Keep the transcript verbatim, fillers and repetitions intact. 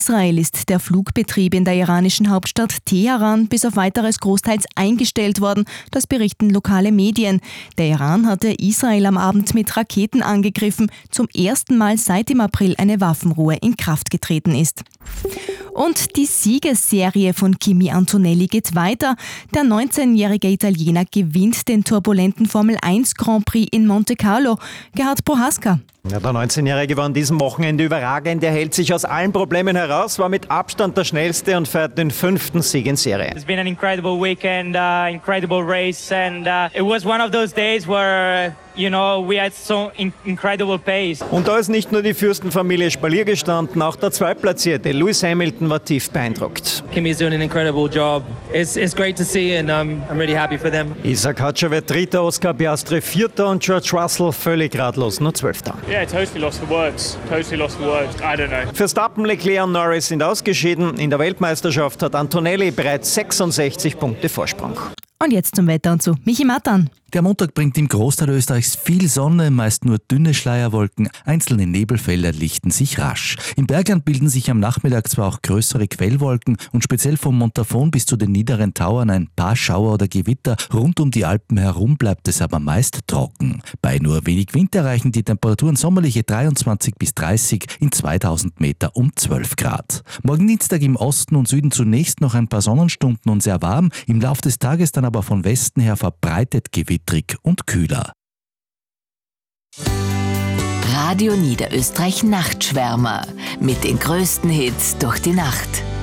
Israel ist der Flugbetrieb in der iranischen Hauptstadt Teheran bis auf weiteres großteils eingestellt worden, das berichten lokale Medien. Der Iran hatte Israel am Abend mit Raketen angegriffen, zum ersten Mal seit im April eine Waffenruhe in Kraft getreten ist. Und die Siegesserie von Kimi Antonelli geht weiter. Der neunzehnjährige Italiener gewinnt den turbulenten Formel eins Grand Prix in Monte Carlo. Gerhard Prohaska. Ja, der neunzehnjährige war an diesem Wochenende überragend. Er hält sich aus allen Problemen heraus, war mit Abstand der schnellste und fährt den fünften Sieg in Serie. It's been an incredible weekend, uh, incredible race, and uh, it was one of those days where, you know, we had so in- incredible pace. Und da ist nicht nur die Fürstenfamilie Spalier gestanden, auch der Zweitplatzierte Lewis Hamilton war tief beeindruckt. Kimi is doing an incredible job. It's it's great to see, and um, I'm really happy for them. Isaac Hatscher wird Dritter, Oscar Piastri Vierter und George Russell völlig ratlos, nur Zwölfter. Yeah, totally lost for words. Totally lost for words. I don't know. Verstappen, Leclerc und Norris sind ausgeschieden. In der Weltmeisterschaft hat Antonelli bereits sechsundsechzig Punkte Vorsprung. Und jetzt zum Wetter und zu Michi Matan. Der Montag bringt im Großteil Österreichs viel Sonne, meist nur dünne Schleierwolken. Einzelne Nebelfelder lichten sich rasch. Im Bergland bilden sich am Nachmittag zwar auch größere Quellwolken und speziell vom Montafon bis zu den niederen Tauern ein paar Schauer oder Gewitter. Rund um die Alpen herum bleibt es aber meist trocken. Bei nur wenig Wind erreichen die Temperaturen sommerliche dreiundzwanzig bis dreißig, in zweitausend Meter um zwölf Grad. Morgen Dienstag im Osten und Süden zunächst noch ein paar Sonnenstunden und sehr warm, im Lauf des Tages dann aber von Westen her verbreitet gewittrig und kühler. Radio Niederösterreich Nachtschwärmer mit den größten Hits durch die Nacht.